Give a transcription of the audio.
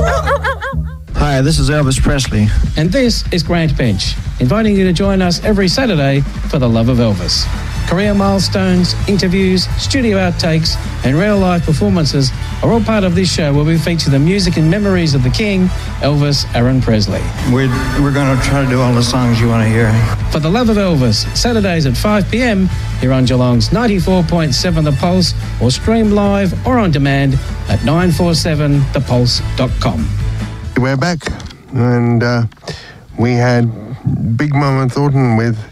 Hi, this is Elvis Presley. And this is Grant Bench, inviting you to join us every Saturday for the love of Elvis. Career milestones, interviews, studio outtakes, and real-life performances are all part of this show where we feature the music and memories of the King, Elvis Aaron Presley. We're going to try to do all the songs you want to hear. For the love of Elvis, Saturdays at 5 p.m. here on Geelong's 94.7 The Pulse, or stream live or on demand at 947thepulse.com. We're back, and we had Big Mama Thornton with